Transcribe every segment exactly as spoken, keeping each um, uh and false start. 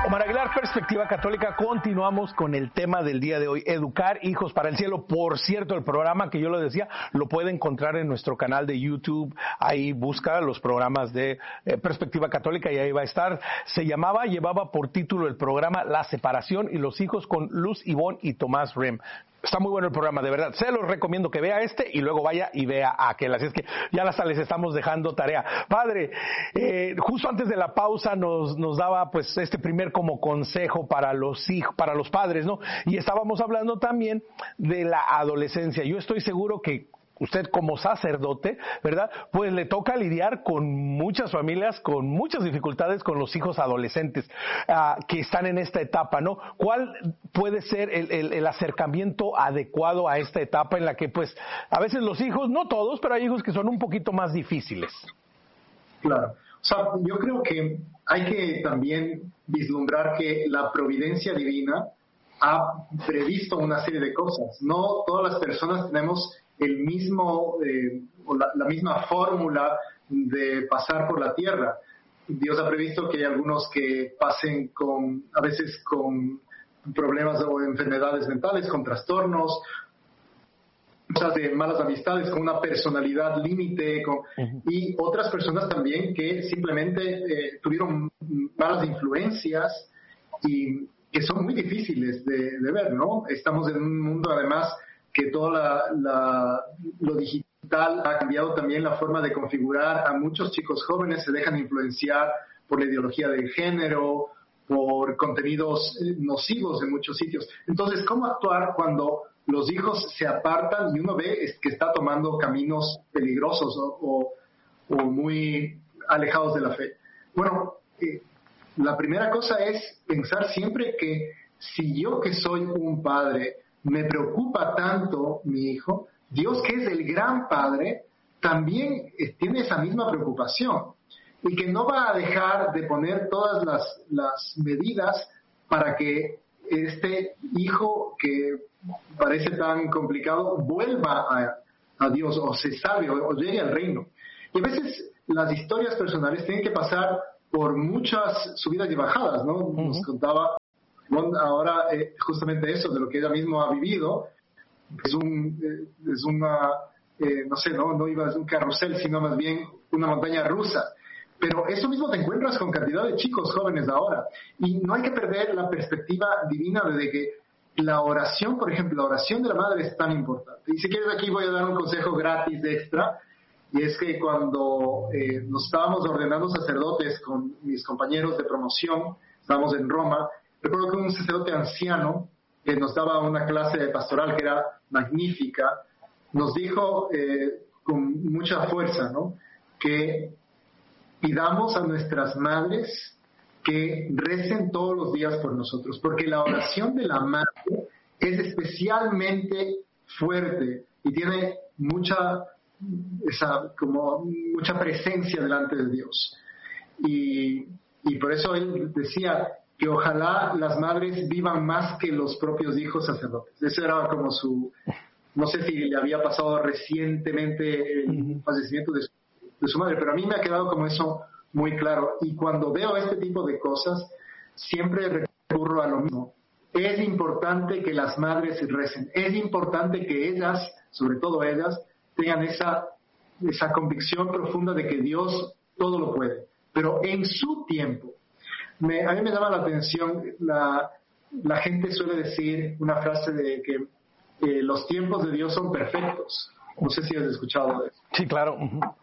Omar Aguilar, Perspectiva Católica. Continuamos con el tema del día de hoy, educar hijos para el cielo. Por cierto, el programa que yo lo decía, lo puede encontrar en nuestro canal de YouTube. Ahí busca los programas de eh, Perspectiva Católica y ahí va a estar. Se llamaba, llevaba por título el programa La Separación y los Hijos con Luz Ivonne y Tomás Rim. Está muy bueno el programa, de verdad. Se los recomiendo que vea este y luego vaya y vea aquel. Así es que ya hasta les estamos dejando tarea. Padre, eh, justo antes de la pausa nos, nos daba pues este primer como consejo para los hijos, para los padres, ¿no? Y estábamos hablando también de la adolescencia. Yo estoy seguro que usted como sacerdote, ¿verdad? Pues le toca lidiar con muchas familias, con muchas dificultades con los hijos adolescentes uh, que están en esta etapa, ¿no? ¿Cuál puede ser el, el, el acercamiento adecuado a esta etapa en la que, pues, a veces los hijos, no todos, pero hay hijos que son un poquito más difíciles? Claro. O sea, yo creo que hay que también vislumbrar que la providencia divina ha previsto una serie de cosas. No todas las personas tenemos el mismo eh, o la, la misma fórmula de pasar por la tierra. Dios ha previsto que hay algunos que pasen con a veces con problemas o enfermedades mentales, con trastornos, muchas de malas amistades, con una personalidad límite, con, uh-huh. y otras personas también que simplemente eh, tuvieron malas influencias y que son muy difíciles de, de ver, ¿no? Estamos en un mundo además que todo la, la, lo digital ha cambiado también la forma de configurar. A muchos chicos jóvenes se dejan influenciar por la ideología de género, por contenidos nocivos en muchos sitios. Entonces, ¿cómo actuar cuando los hijos se apartan y uno ve que está tomando caminos peligrosos o, o, o muy alejados de la fe? Bueno, eh, la primera cosa es pensar siempre que si yo que soy un padre me preocupa tanto mi hijo, Dios que es el gran Padre también tiene esa misma preocupación y que no va a dejar de poner todas las, las medidas para que este hijo que parece tan complicado vuelva a, a Dios o se salve o, o llegue al reino. Y a veces las historias personales tienen que pasar por muchas subidas y bajadas, ¿no? Uh-huh. Nos contaba ahora eh, justamente eso de lo que ella misma ha vivido. Es un eh, es una eh, no sé, no no iba a ser un carrusel, sino más bien una montaña rusa. Pero eso mismo te encuentras con cantidad de chicos jóvenes ahora, y no hay que perder la perspectiva divina de que la oración, por ejemplo, la oración de la madre es tan importante. Y si quieres, aquí voy a dar un consejo gratis de extra, y es que cuando eh, nos estábamos ordenando sacerdotes con mis compañeros de promoción, estábamos en Roma. Recuerdo que un sacerdote anciano que nos daba una clase de pastoral que era magnífica, nos dijo eh, con mucha fuerza, ¿no?, que pidamos a nuestras madres que recen todos los días por nosotros, porque la oración de la madre es especialmente fuerte y tiene mucha, esa, como mucha presencia delante de Dios. Y, y por eso él decía que ojalá las madres vivan más que los propios hijos sacerdotes. Eso era como su, no sé si le había pasado recientemente el fallecimiento de su, de su madre, pero a mí me ha quedado como eso muy claro. Y cuando veo este tipo de cosas, siempre recurro a lo mismo. Es importante que las madres recen, es importante que ellas, sobre todo ellas, tengan esa, esa convicción profunda de que Dios todo lo puede, pero en su tiempo. Me, a mí me llama la atención, la, la gente suele decir una frase de que eh, los tiempos de Dios son perfectos. No sé si has escuchado eso. Sí, claro.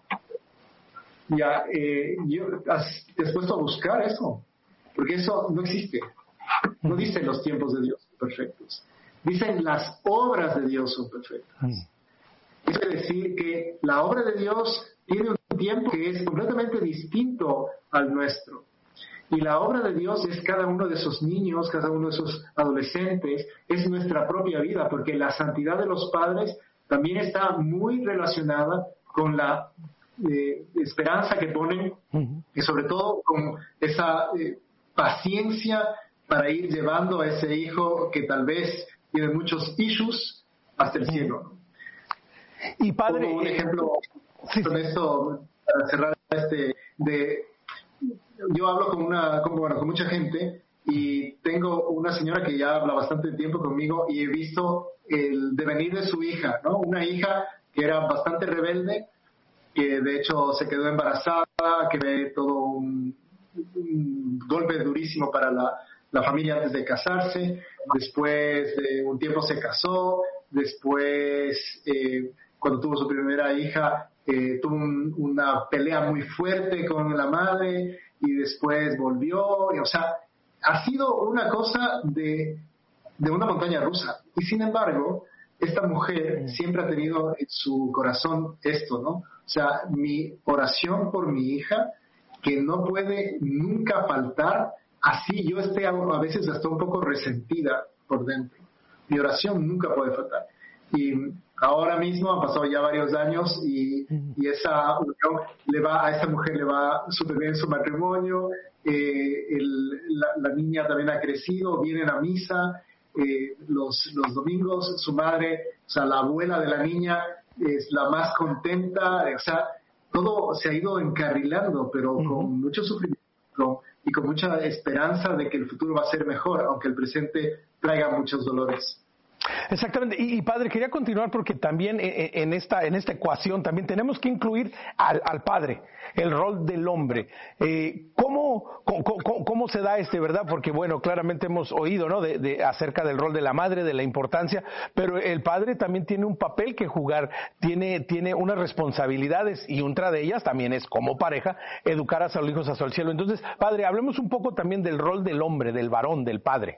Ya, eh, yo, ¿has, ¿te has puesto a buscar eso? Porque eso no existe. No dicen los tiempos de Dios son perfectos. Dicen las obras de Dios son perfectas. Eso quiere decir que la obra de Dios tiene un tiempo que es completamente distinto al nuestro. Y la obra de Dios es cada uno de esos niños, cada uno de esos adolescentes, es nuestra propia vida, porque la santidad de los padres también está muy relacionada con la eh, esperanza que ponen, uh-huh. y sobre todo con esa eh, paciencia para ir llevando a ese hijo que tal vez tiene muchos issues hasta el cielo. Y padre, como un ejemplo sí. con esto, para cerrar este, de... Yo hablo con una, con, bueno, con mucha gente y tengo una señora que ya habla bastante tiempo conmigo y he visto el devenir de su hija, ¿no? Una hija que era bastante rebelde, que de hecho se quedó embarazada, que ve todo un, un golpe durísimo para la, la familia antes de casarse. Después de un tiempo se casó, después eh, cuando tuvo su primera hija eh, tuvo un, una pelea muy fuerte con la madre y después volvió, y, o sea, ha sido una cosa de, de una montaña rusa. Y sin embargo, esta mujer siempre ha tenido en su corazón esto, ¿no? O sea, mi oración por mi hija, que no puede nunca faltar, así yo esté a veces hasta un poco resentida por dentro. Mi oración nunca puede faltar. Y ahora mismo han pasado ya varios años y, y esa unión le va, a esta mujer le va súper bien su matrimonio. Eh, el, la, la niña también ha crecido, vienen a misa eh, los, los domingos, su madre, o sea, la abuela de la niña es la más contenta, o sea, todo se ha ido encarrilando, pero uh-huh. con mucho sufrimiento y con mucha esperanza de que el futuro va a ser mejor, aunque el presente traiga muchos dolores. Exactamente, y, y padre, quería continuar porque también en esta en esta ecuación también tenemos que incluir al, al padre, el rol del hombre. Eh, ¿cómo, cómo, ¿Cómo se da este, verdad? Porque bueno, claramente hemos oído, ¿no? De, de, acerca del rol de la madre, de la importancia, pero el padre también tiene un papel que jugar, tiene, tiene unas responsabilidades y otra de ellas también es, como pareja, educar a sus hijos hacia el cielo. Entonces, padre, hablemos un poco también del rol del hombre, del varón, del padre.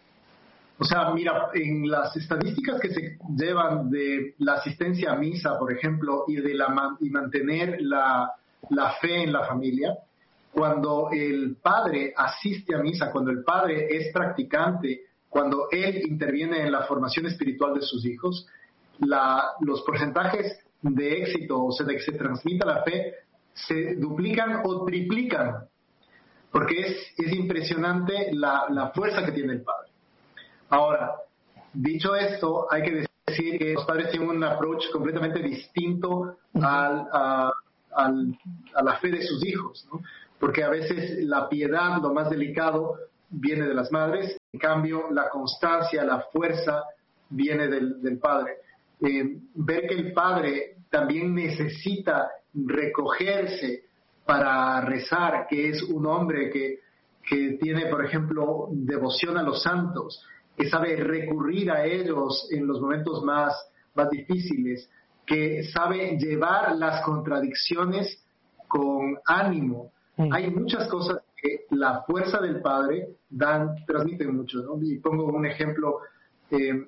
O sea, mira, en las estadísticas que se llevan de la asistencia a misa, por ejemplo, y de la y mantener la, la fe en la familia, cuando el padre asiste a misa, cuando el padre es practicante, cuando él interviene en la formación espiritual de sus hijos, la, los porcentajes de éxito, o sea, de que se transmita la fe, se duplican o triplican, porque es, es impresionante la, la fuerza que tiene el padre. Ahora, dicho esto, hay que decir que los padres tienen un approach completamente distinto al, a, al, a la fe de sus hijos, ¿no? Porque a veces la piedad, lo más delicado, viene de las madres, en cambio la constancia, la fuerza, viene del, del padre. Eh, ver que el padre también necesita recogerse para rezar, que es un hombre que, que tiene, por ejemplo, devoción a los santos, que sabe recurrir a ellos en los momentos más, más difíciles, que sabe llevar las contradicciones con ánimo. Mm. Hay muchas cosas que la fuerza del padre dan, transmiten mucho, ¿no? Y pongo un ejemplo, eh,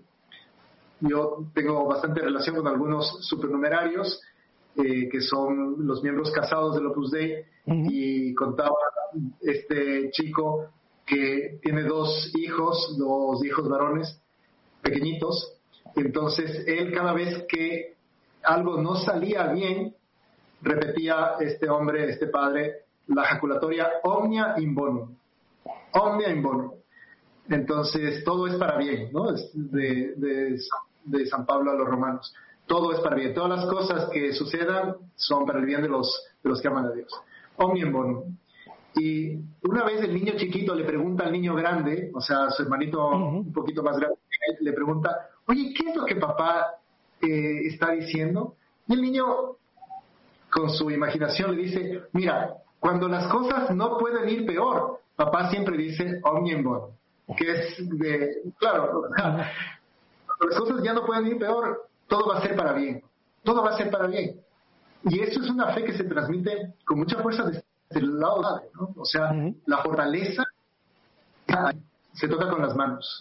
yo tengo bastante relación con algunos supernumerarios, eh, que son los miembros casados del Opus Dei, mm. y contaba este chico que tiene dos hijos, dos hijos varones pequeñitos, y entonces él cada vez que algo no salía bien, repetía este hombre, este padre, la ejaculatoria omnia in bonum, omnia in bonum. Entonces todo es para bien, ¿no? Es de, de, de San Pablo a los romanos. Todo es para bien. Todas las cosas que sucedan son para el bien de los, de los que aman a Dios. Omnia in bonum. Y una vez el niño chiquito le pregunta al niño grande, o sea, su hermanito uh-huh. un poquito más grande, le pregunta, oye, ¿qué es lo que papá eh, está diciendo? Y el niño, con su imaginación, le dice, mira, cuando las cosas no pueden ir peor, papá siempre dice omnia in bonum, que es de, claro, cuando las cosas ya no pueden ir peor, todo va a ser para bien, todo va a ser para bien. Y eso es una fe que se transmite con mucha fuerza de del lado, ¿no? O sea, uh-huh. la fortaleza se toca con las manos.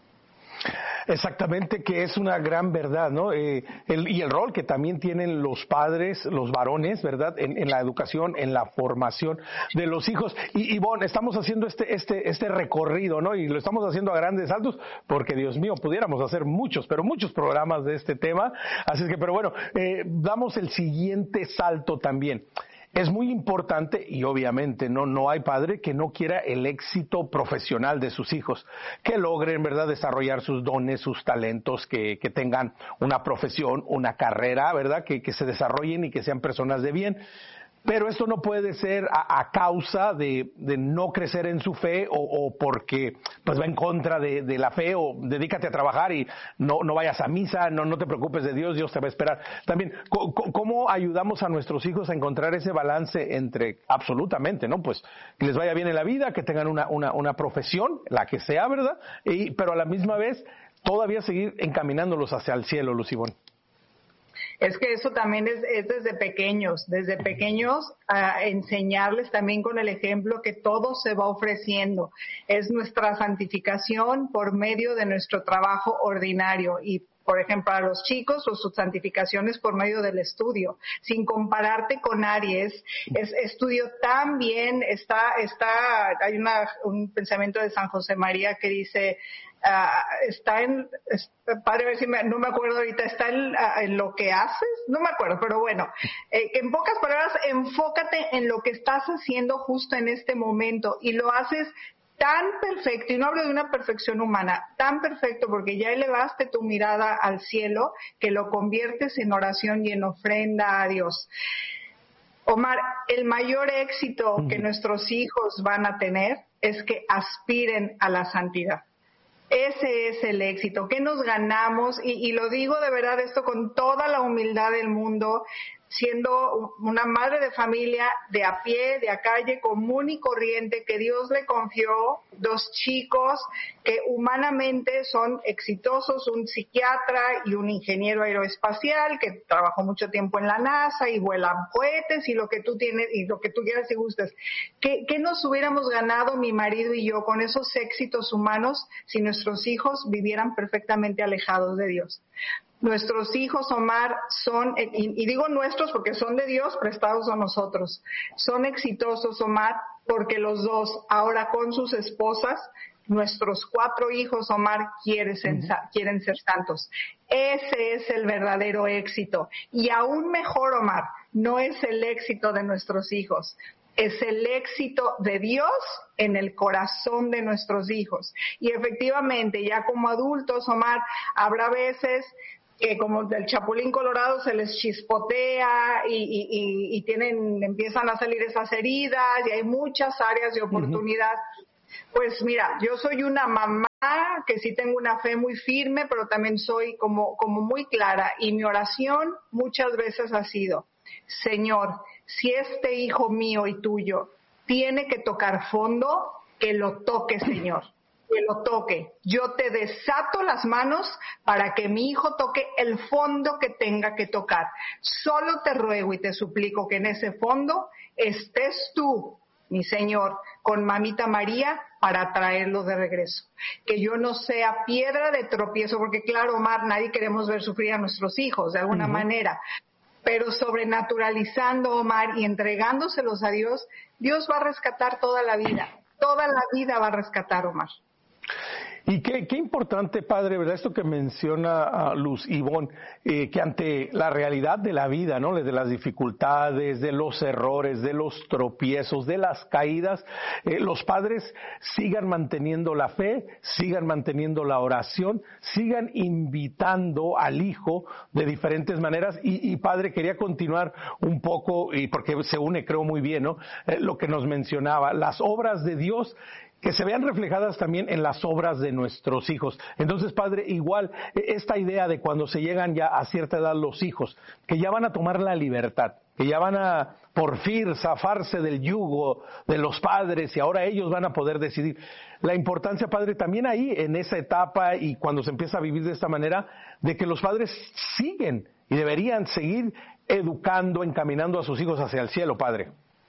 Exactamente, que es una gran verdad, ¿no? Eh, el, y el rol que también tienen los padres, los varones, ¿verdad? En, en la educación, en la formación de los hijos. Y, y bueno, estamos haciendo este, este, este recorrido, ¿no? Y lo estamos haciendo a grandes saltos, porque Dios mío, pudiéramos hacer muchos, pero muchos programas de este tema. Así es que, pero bueno, eh, damos el siguiente salto también. Es muy importante y obviamente no, no hay padre que no quiera el éxito profesional de sus hijos, que logren, ¿verdad?, desarrollar sus dones, sus talentos, que, que tengan una profesión, una carrera, ¿verdad?, que, que se desarrollen y que sean personas de bien. pero esto no puede ser a, a causa de, de no crecer en su fe o, o porque pues va en contra de, de la fe, o dedícate a trabajar y no, no vayas a misa, no, no te preocupes de Dios, Dios te va a esperar. También, ¿cómo ayudamos a nuestros hijos a encontrar ese balance entre absolutamente, ¿no? Pues que les vaya bien en la vida, que tengan una, una, una profesión, la que sea, ¿verdad? Y, pero a la misma vez todavía seguir encaminándolos hacia el cielo, Lucibón. Es que eso también es, es desde pequeños, desde pequeños a enseñarles también con el ejemplo que todo se va ofreciendo. Es nuestra santificación por medio de nuestro trabajo ordinario y, por ejemplo, a los chicos o sus santificaciones por medio del estudio. Sin compararte con Aries, es estudio tan bien, está, está, hay una, un pensamiento de San José María que dice, Uh, está en, es, padre, a ver si me, no me acuerdo ahorita, está en, uh, en lo que haces, no me acuerdo, pero bueno, eh, en pocas palabras, enfócate en lo que estás haciendo justo en este momento y lo haces tan perfecto, y no hablo de una perfección humana, tan perfecto porque ya elevaste tu mirada al cielo que lo conviertes en oración y en ofrenda a Dios. Omar, el mayor éxito que nuestros hijos van a tener es que aspiren a la santidad. Ese es el éxito. ¿Qué nos ganamos? Y, y lo digo de verdad esto con toda la humildad del mundo, siendo una madre de familia de a pie, de a calle, común y corriente, que Dios le confió dos chicos que humanamente son exitosos, un psiquiatra y un ingeniero aeroespacial que trabajó mucho tiempo en la NASA y vuela cohetes y lo que tú tienes y lo que tú quieras y gustes. ¿Qué, qué nos hubiéramos ganado mi marido y yo con esos éxitos humanos si nuestros hijos vivieran perfectamente alejados de Dios? Nuestros hijos, Omar, son, y, y digo nuestros porque son de Dios, prestados a nosotros, son exitosos, Omar, porque los dos, ahora con sus esposas, nuestros cuatro hijos, Omar, quieren ser, uh-huh. quieren ser santos. Ese es el verdadero éxito. Y aún mejor, Omar, no es el éxito de nuestros hijos, es el éxito de Dios en el corazón de nuestros hijos. Y efectivamente, ya como adultos, Omar, habrá veces que como del Chapulín Colorado se les chispotea y, y, y, y tienen, empiezan a salir esas heridas y hay muchas áreas de oportunidad. Uh-huh. Pues mira, yo soy una mamá que sí tengo una fe muy firme, pero también soy como, como muy clara, y mi oración muchas veces ha sido: Señor, si este hijo mío y tuyo tiene que tocar fondo, que lo toque, Señor. Que lo toque. Yo te desato las manos para que mi hijo toque el fondo que tenga que tocar. Solo te ruego y te suplico que en ese fondo estés tú, mi Señor, con mamita María para traerlo de regreso. Que yo no sea piedra de tropiezo, porque claro, Omar, nadie queremos ver sufrir a nuestros hijos de alguna uh-huh. manera. Pero sobrenaturalizando, Omar, y entregándoselos a Dios, Dios va a rescatar toda la vida. Toda la vida va a rescatar, Omar. Y qué, qué importante, padre, ¿verdad? Esto que menciona uh, Luz Ivonne, eh, que ante la realidad de la vida, ¿no? De las dificultades, de los errores, de los tropiezos, de las caídas, eh, los padres sigan manteniendo la fe, sigan manteniendo la oración, sigan invitando al hijo de diferentes maneras. Y, y padre, quería continuar un poco, y porque se une, creo, muy bien, ¿no? Eh, lo que nos mencionaba, las obras de Dios, que se vean reflejadas también en las obras de nuestros hijos. Entonces, padre, igual, esta idea de cuando se llegan ya a cierta edad los hijos, que ya van a tomar la libertad, que ya van a por fin zafarse del yugo de los padres y ahora ellos van a poder decidir. La importancia, padre, también ahí en esa etapa y cuando se empieza a vivir de esta manera, de que los padres siguen y deberían seguir educando, encaminando a sus hijos hacia el cielo, padre.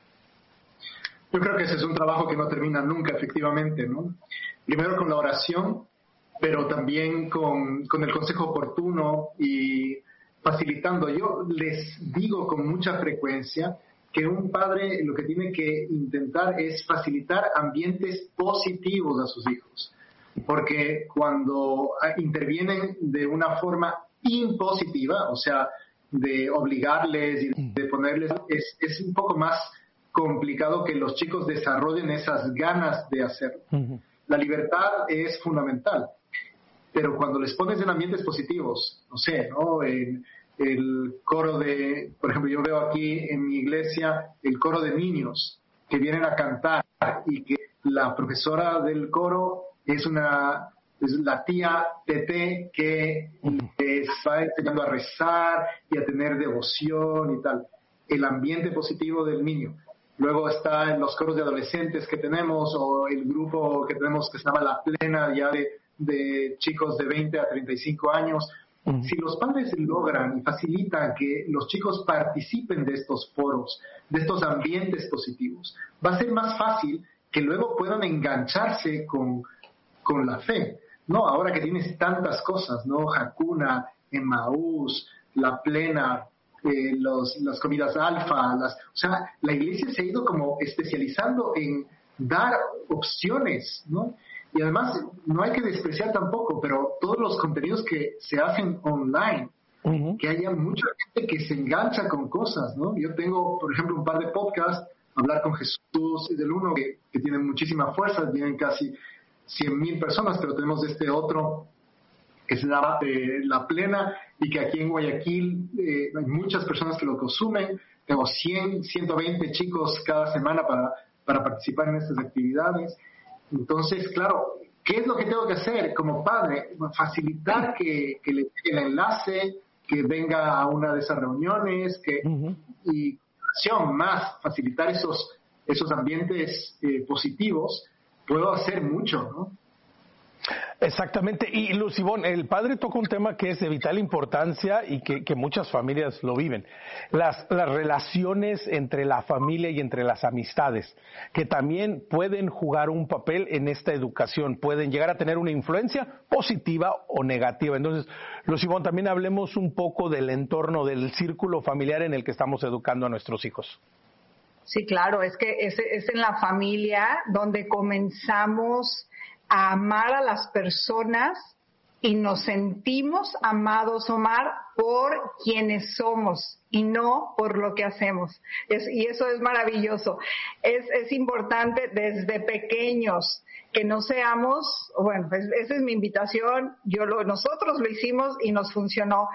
Yo creo que ese es un trabajo que no termina nunca, efectivamente, ¿no? Primero con la oración, pero también con, con el consejo oportuno y facilitando. Yo les digo con mucha frecuencia que un padre lo que tiene que intentar es facilitar ambientes positivos a sus hijos, porque cuando intervienen de una forma impositiva, o sea, de obligarles y de ponerles, es, es un poco más complicado que los chicos desarrollen esas ganas de hacerlo. Uh-huh. La libertad es fundamental, pero cuando les pones en ambientes positivos, no sé, ¿no? En, el coro de, por ejemplo, yo veo aquí en mi iglesia el coro de niños que vienen a cantar y que la profesora del coro es una es la tía Tete que está enseñando a rezar y a tener devoción y tal. El ambiente positivo del niño. Luego está en los coros de adolescentes que tenemos, o el grupo que tenemos que se llama La Plena, ya de, de chicos de veinte a treinta y cinco años. Uh-huh. Si los padres logran y facilitan que los chicos participen de estos foros, de estos ambientes positivos, va a ser más fácil que luego puedan engancharse con, con la fe. No, ahora que tienes tantas cosas, ¿no? Hakuna, Emmaús, La Plena, eh, los, las comidas alfa, las, o sea, la iglesia se ha ido como especializando en dar opciones, ¿no? Y además, no hay que despreciar tampoco, pero todos los contenidos que se hacen online, uh-huh. que haya mucha gente que se engancha con cosas, ¿no? Yo tengo, por ejemplo, un par de podcasts, Hablar con Jesús, del uno que, que tiene muchísima fuerza, tienen casi cien mil personas, pero tenemos este otro que se llama eh, La Plena, y que aquí en Guayaquil eh, hay muchas personas que lo consumen. Tengo cien, ciento veinte chicos cada semana para, para participar en estas actividades. Entonces, claro, ¿qué es lo que tengo que hacer como padre? Facilitar que, que le llegue el enlace, que venga a una de esas reuniones, que uh-huh. y más facilitar esos, esos ambientes eh, positivos. Puedo hacer mucho, ¿no? Exactamente. Y Lucibón, el padre toca un tema que es de vital importancia y que, que muchas familias lo viven. Las, las relaciones entre la familia y entre las amistades, que también pueden jugar un papel en esta educación, pueden llegar a tener una influencia positiva o negativa. Entonces, Lucibón, también hablemos un poco del entorno, del círculo familiar en el que estamos educando a nuestros hijos. Sí, claro, es que es, es en la familia donde comenzamos a amar a las personas y nos sentimos amados, Omar, por quienes somos y no por lo que hacemos. Es, y eso es maravilloso. Es, es importante desde pequeños que no seamos, bueno, pues esa es mi invitación, yo lo, nosotros lo hicimos y nos funcionó,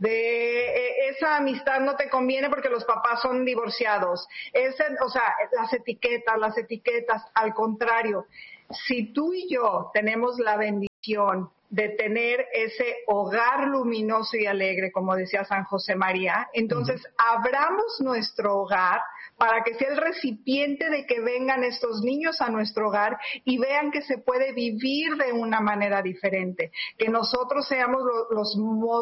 de eh, esa amistad no te conviene porque los papás son divorciados, ese, o sea, las etiquetas, las etiquetas, al contrario, si tú y yo tenemos la bendición de tener ese hogar luminoso y alegre, como decía San José María, entonces uh-huh. abramos nuestro hogar para que sea el recipiente de que vengan estos niños a nuestro hogar y vean que se puede vivir de una manera diferente, que nosotros seamos lo, los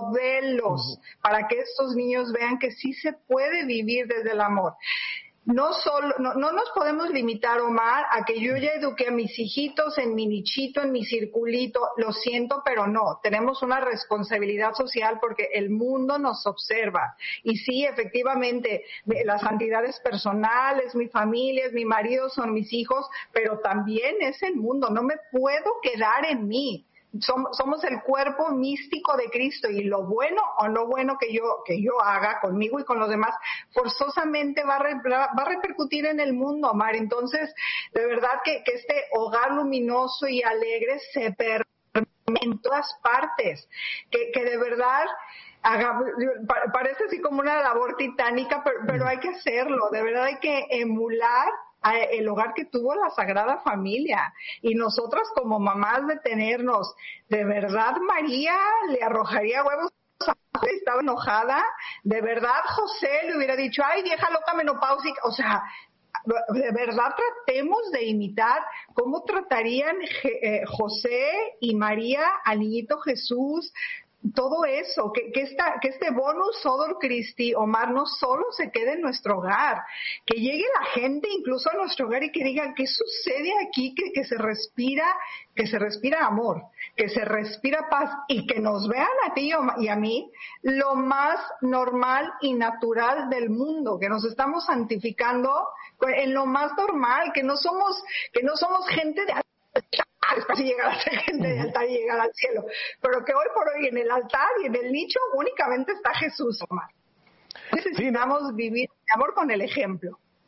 modelos uh-huh. para que estos niños vean que sí se puede vivir desde el amor. No solo, no, no nos podemos limitar, Omar, a que yo ya eduqué a mis hijitos en mi nichito, en mi circulito, lo siento, pero no, tenemos una responsabilidad social porque el mundo nos observa. Y sí, efectivamente, la santidad es personal, es mi familia, es mi marido, son mis hijos, pero también es el mundo, no me puedo quedar en mí. Somos el cuerpo místico de Cristo y lo bueno o no bueno que yo que yo haga conmigo y con los demás forzosamente va a, re, va a repercutir en el mundo, Omar. Entonces, de verdad que, que este hogar luminoso y alegre se permite en todas partes, que, que de verdad haga, parece así como una labor titánica, pero, pero hay que hacerlo, de verdad hay que emular el hogar que tuvo la Sagrada Familia, y nosotras como mamás detenernos, de verdad María le arrojaría huevos, estaba enojada, de verdad José le hubiera dicho, ay vieja loca menopáusica, o sea, de verdad tratemos de imitar cómo tratarían José y María al niñito Jesús, todo eso, que, que, esta, que este bonus odor Christi, Omar, no solo se quede en nuestro hogar, que llegue la gente incluso a nuestro hogar y que digan, ¿qué sucede aquí? Que, que se respira, que se respira amor, que se respira paz, y que nos vean a ti y a mí lo más normal y natural del mundo, que nos estamos santificando en lo más normal, que no somos, que no somos gente de es casi llegar a ser gente de altar y llegar al cielo, pero que hoy por hoy en el altar y en el nicho únicamente está Jesús, Omar. Necesitamos sí. vivir el amor con el ejemplo.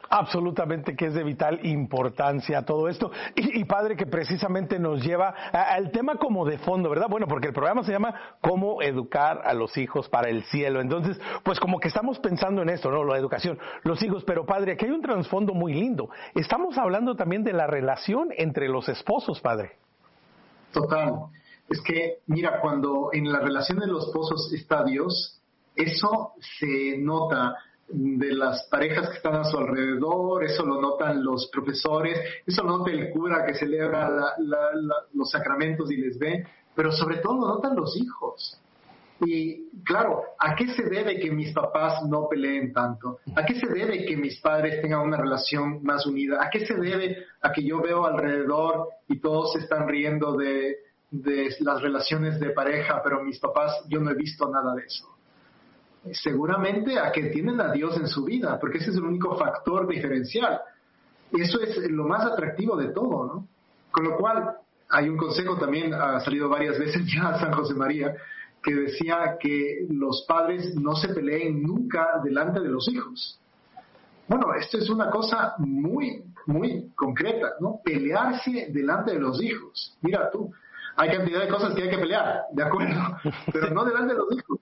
Absolutamente que es de vital importancia todo esto. Y, y padre, que precisamente nos lleva al tema como de fondo, ¿verdad? Bueno, porque el programa se llama Cómo educar a los hijos para el cielo. Entonces, pues como que estamos pensando en esto, ¿no? La educación, los hijos. Pero padre, aquí hay un trasfondo muy lindo. Estamos hablando también de la relación entre los esposos, padre. Total. Es que, mira, cuando en la relación de los esposos está Dios, eso se nota de las parejas que están a su alrededor, eso lo notan los profesores, eso lo nota el cura que celebra la, la, la, los sacramentos y les ve, pero sobre todo lo notan los hijos. Y claro, ¿a qué se debe que mis papás no peleen tanto? ¿A qué se debe que mis padres tengan una relación más unida? ¿A qué se debe a que yo veo alrededor y todos se están riendo de, de las relaciones de pareja, pero mis papás, yo no he visto nada de eso? Seguramente a que tienen a Dios en su vida, porque ese es el único factor diferencial. Y eso es lo más atractivo de todo, ¿no? Con lo cual, hay un consejo también, ha salido varias veces ya a San José María, que decía que los padres no se peleen nunca delante de los hijos. Bueno, esto es una cosa muy, muy concreta, ¿no? Pelearse delante de los hijos. Mira tú, hay cantidad de cosas que hay que pelear, ¿de acuerdo? Pero no delante de los hijos.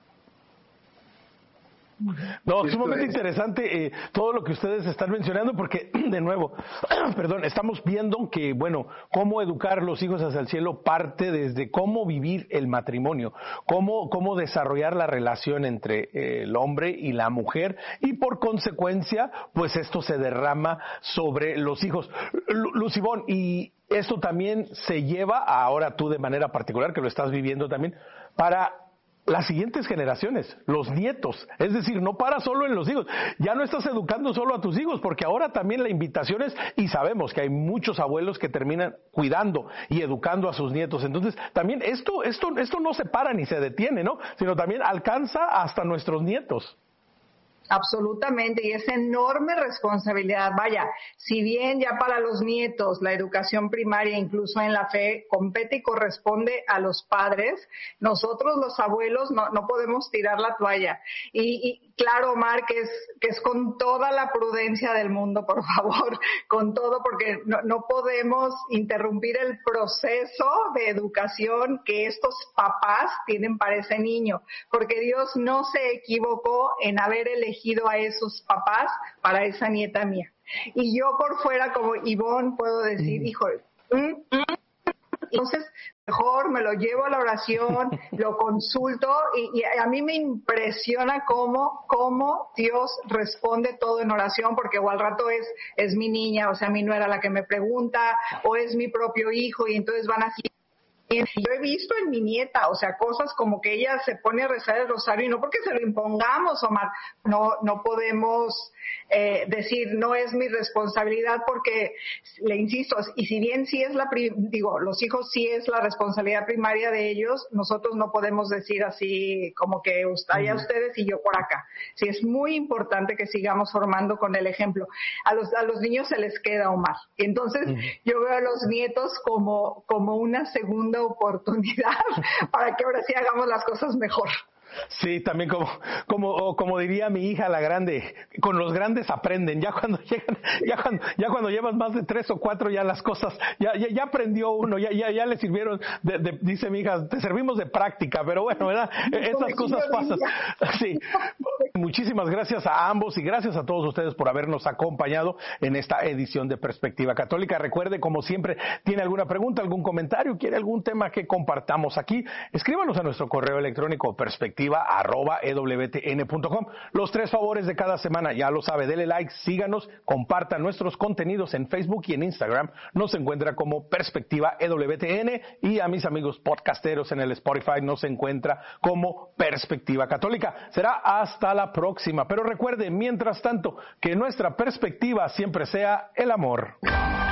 No, sumamente interesante eh, todo lo que ustedes están mencionando, porque de nuevo, perdón, estamos viendo que, bueno, cómo educar los hijos hacia el cielo parte desde cómo vivir el matrimonio, cómo, cómo desarrollar la relación entre eh, el hombre y la mujer, y por consecuencia, pues esto se derrama sobre los hijos. Lucibón, y esto también se lleva, ahora tú de manera particular, que lo estás viviendo también, para las siguientes generaciones, los nietos. Es decir, no para solo en los hijos. Ya no estás educando solo a tus hijos, porque ahora también la invitación es, y sabemos que hay muchos abuelos que terminan cuidando y educando a sus nietos. Entonces, también esto, esto, esto no se para ni se detiene, ¿no? Sino también alcanza hasta nuestros nietos. Absolutamente, y es enorme responsabilidad. Vaya, si bien ya para los nietos la educación primaria, incluso en la fe, compete y corresponde a los padres, nosotros los abuelos no, no podemos tirar la toalla. Y, y claro, Omar, que es, que es con toda la prudencia del mundo, por favor, con todo, porque no, no podemos interrumpir el proceso de educación que estos papás tienen para ese niño, porque Dios no se equivocó en haber elegido a esos papás para esa nieta mía. Y yo por fuera, como Ivonne, puedo decir, mm. hijo, mm, mm. entonces mejor me lo llevo a la oración, lo consulto y, y a mí me impresiona cómo, cómo Dios responde todo en oración, porque o al rato es, es mi niña, o sea, mi nuera la que me pregunta, o es mi propio hijo, y entonces van así. Yo he visto en mi nieta, o sea, cosas como que ella se pone a rezar el rosario, y no porque se lo impongamos, Omar, no, no podemos eh, decir no es mi responsabilidad, porque le insisto, y si bien sí es la, digo, los hijos sí es la responsabilidad primaria de ellos, nosotros no podemos decir así como que allá ustedes y yo por acá. Sí, es muy importante que sigamos formando con el ejemplo. A los, a los niños se les queda, Omar. Entonces, uh-huh. yo veo a los nietos como, como una segunda oportunidad para que ahora sí hagamos las cosas mejor. Sí, también como, como, como diría mi hija la grande, con los grandes aprenden. Ya cuando llegan, ya cuando, ya cuando llevas más de tres o cuatro, ya las cosas, ya, ya, ya aprendió uno, ya, ya, ya le sirvieron, de, de, dice mi hija, te servimos de práctica, pero bueno, ¿verdad? Esas cosas pasan. Sí. Muchísimas gracias a ambos y gracias a todos ustedes por habernos acompañado en esta edición de Perspectiva Católica. Recuerde, como siempre, tiene alguna pregunta, algún comentario, quiere algún tema que compartamos aquí, escríbanos a nuestro correo electrónico perspectiva arroba e w t n punto com. Los tres favores de cada semana, ya lo sabe, dele like, síganos, compartan nuestros contenidos en Facebook y en Instagram. Nos encuentra como Perspectiva E W T N, y a mis amigos podcasteros en el Spotify nos encuentra como Perspectiva Católica. Será hasta la próxima, pero recuerde, mientras tanto, que nuestra perspectiva siempre sea el amor.